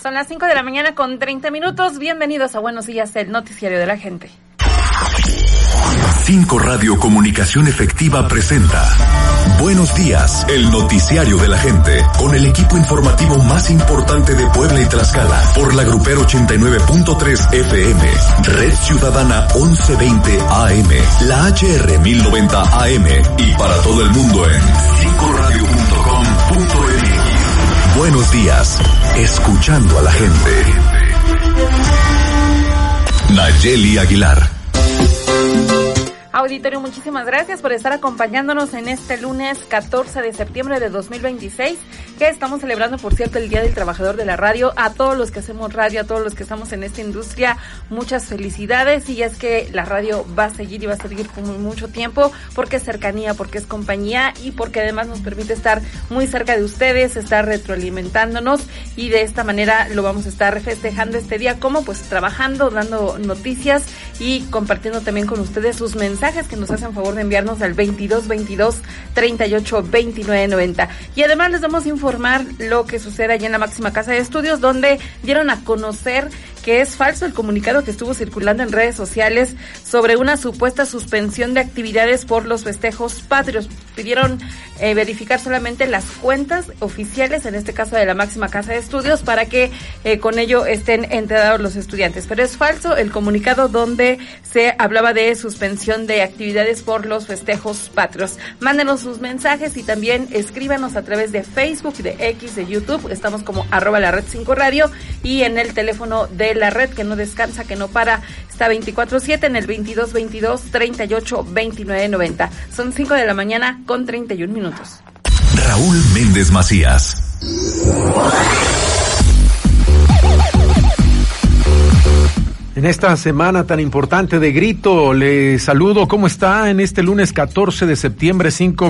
Son las 5 de la mañana con 30 minutos. Bienvenidos a Buenos Días, el noticiario de la gente. 5 Radio Comunicación Efectiva presenta Buenos Días, el noticiario de la gente, con el equipo informativo más importante de Puebla y Tlaxcala, por la Grupero 89.3 FM, Red Ciudadana 1120 AM, la HR 1090 AM y para todo el mundo en 5radio.com.mx. Buenos Días, escuchando a la gente. Nayeli Aguilar. Auditorio, muchísimas gracias por estar acompañándonos en este lunes 14 de septiembre de 2026, que estamos celebrando, por cierto, el Día del Trabajador de la Radio. A todos los que hacemos radio, a todos los que estamos en esta industria, muchas felicidades. Y es que la radio va a seguir y va a seguir por mucho tiempo, porque es cercanía, porque es compañía y porque además nos permite estar muy cerca de ustedes, estar retroalimentándonos, y de esta manera lo vamos a estar festejando este día, como pues trabajando, dando noticias y compartiendo también con ustedes sus mensajes que nos hacen favor de enviarnos al 2222-382990. Y además les vamos a informar lo que sucede allá en la máxima casa de estudios, donde dieron a conocer que es falso el comunicado que estuvo circulando en redes sociales sobre una supuesta suspensión de actividades por los festejos patrios. Pidieron verificar solamente las cuentas oficiales, en este caso de la máxima casa de estudios, para que con ello estén enterados los estudiantes. Pero es falso el comunicado donde se hablaba de suspensión de actividades por los festejos patrios. Mándenos sus mensajes y también escríbanos a través de Facebook, de X, de YouTube. Estamos como @lared5radio, y en el teléfono de la red que no descansa, que no para, está 24/7 en el 2222-382990. Son 5 de la mañana con 31 minutos. Raúl Méndez Macías. En esta semana tan importante de grito, le saludo. ¿Cómo está en este lunes 14 de septiembre,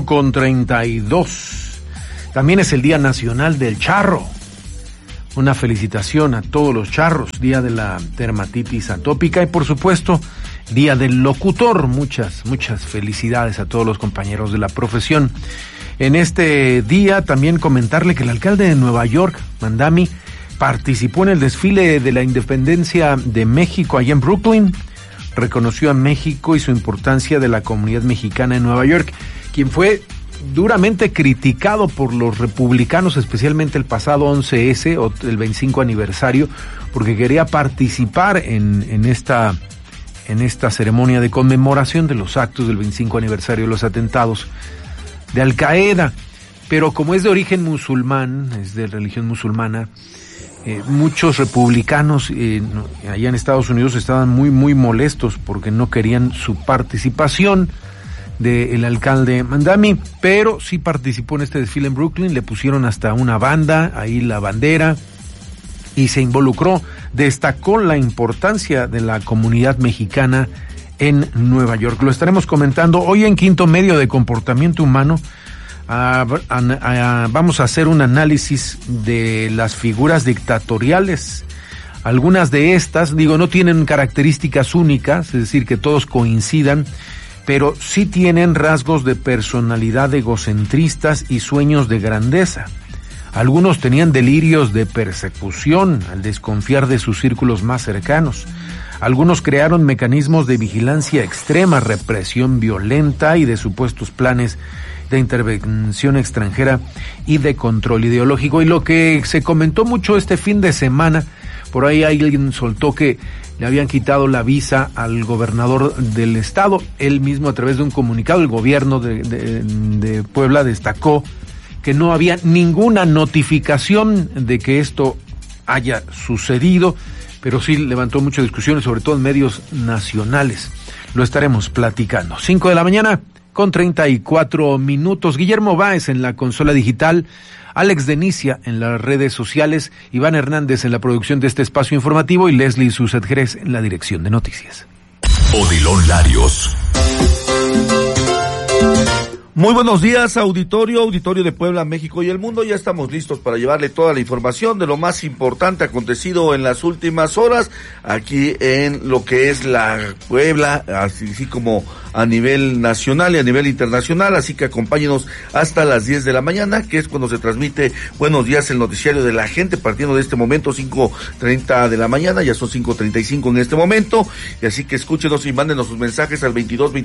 5:32? También es el Día Nacional del Charro. Una felicitación a todos los charros, Día de la Dermatitis Atópica y, por supuesto, Día del Locutor. Muchas felicidades a todos los compañeros de la profesión. En este día también comentarle que el alcalde de Nueva York, Mandami, participó en el desfile de la independencia de México allá en Brooklyn. Reconoció a México y su importancia de la comunidad mexicana en Nueva York, quien fue duramente criticado por los republicanos, especialmente el pasado 11S o el 25 aniversario, porque quería participar en esta ceremonia de conmemoración de los actos del 25 aniversario de los atentados de Al Qaeda. Pero como es de origen musulmán, es de religión musulmana, muchos republicanos allá en Estados Unidos estaban muy molestos porque no querían su participación del alcalde Mandami, pero sí participó en este desfile en Brooklyn. Le pusieron hasta una banda, ahí la bandera, y se involucró, destacó la importancia de la comunidad mexicana en Nueva York. Lo estaremos comentando hoy en Quinto Medio de Comportamiento Humano. Vamos a hacer un análisis de las figuras dictatoriales. Algunas de estas, no tienen características únicas, es decir, que todos coincidan, pero sí tienen rasgos de personalidad egocentristas y sueños de grandeza. Algunos tenían delirios de persecución al desconfiar de sus círculos más cercanos. Algunos crearon mecanismos de vigilancia extrema, represión violenta y de supuestos planes de intervención extranjera y de control ideológico. Y lo que se comentó mucho este fin de semana, por ahí alguien soltó que le habían quitado la visa al gobernador del estado. Él mismo, a través de un comunicado, el gobierno de Puebla destacó que no había ninguna notificación de que esto haya sucedido, pero sí levantó muchas discusiones, sobre todo en medios nacionales. Lo estaremos platicando. 5 de la mañana con 34 minutos. Guillermo Báez en la consola digital, Alex Denicia en las redes sociales, Iván Hernández en la producción de este espacio informativo y Leslie Suset Jerez en la dirección de noticias. Odilon Larios. Muy buenos días, auditorio de Puebla, México y el mundo. Ya estamos listos para llevarle toda la información de lo más importante acontecido en las últimas horas aquí en lo que es la Puebla, así como a nivel nacional y a nivel internacional, así que acompáñenos hasta las 10 de la mañana, que es cuando se transmite Buenos Días, el noticiario de la gente, partiendo de este momento 5:30 de la mañana, ya son 5:35 en este momento, y así que escúchenos y mándenos sus mensajes al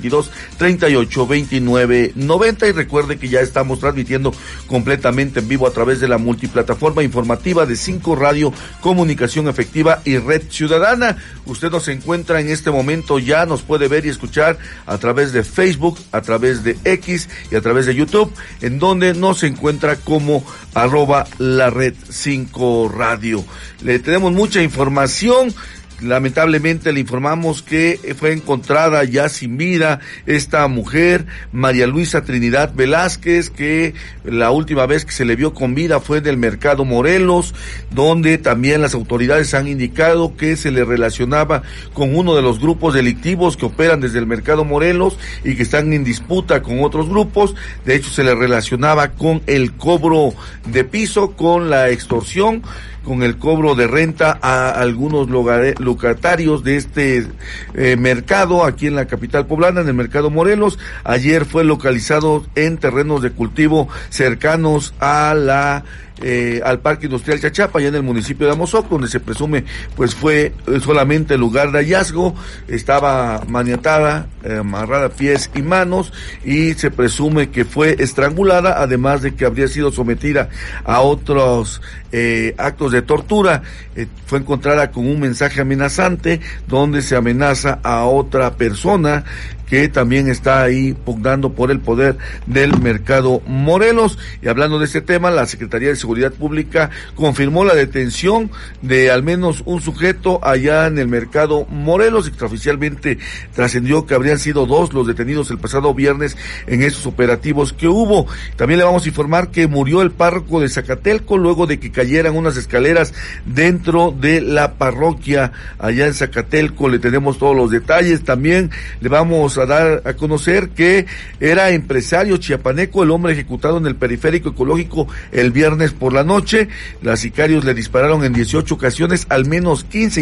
2222-382990, y recuerde que ya estamos transmitiendo completamente en vivo a través de la multiplataforma informativa de 5 Radio, Comunicación Efectiva y Red Ciudadana. Usted nos encuentra en este momento, ya nos puede ver y escuchar a través de Facebook, a través de X y a través de YouTube, en donde nos encuentra como @la red 5 Radio. Le tenemos mucha información. Lamentablemente le informamos que fue encontrada ya sin vida esta mujer, María Luisa Trinidad Velázquez, que la última vez que se le vio con vida fue en el Mercado Morelos, donde también las autoridades han indicado que se le relacionaba con uno de los grupos delictivos que operan desde el Mercado Morelos y que están en disputa con otros grupos. De hecho, se le relacionaba con el cobro de piso, con la extorsión, con el cobro de renta a algunos locatarios de este mercado aquí en la capital poblana, en el Mercado Morelos. Ayer fue localizado en terrenos de cultivo cercanos a al Parque Industrial Chachapa, allá en el municipio de Amozoc, donde se presume pues fue solamente el lugar de hallazgo. Estaba maniatada, amarrada pies y manos, y se presume que fue estrangulada, además de que habría sido sometida a otros actos de tortura. Fue encontrada con un mensaje amenazante donde se amenaza a otra persona que también está ahí pugnando por el poder del Mercado Morelos. Y hablando de este tema, la Secretaría de Seguridad Pública confirmó la detención de al menos un sujeto allá en el Mercado Morelos. Extraoficialmente trascendió que habrían sido 2 los detenidos el pasado viernes en esos operativos que hubo. También le vamos a informar que murió el párroco de Zacatelco luego de que cayeran unas escaleras dentro de la parroquia allá en Zacatelco. Le tenemos todos los detalles. También le vamos a dar a conocer que era empresario chiapaneco el hombre ejecutado en el periférico ecológico el viernes por la noche. Los sicarios le dispararon en 18 ocasiones, al menos 15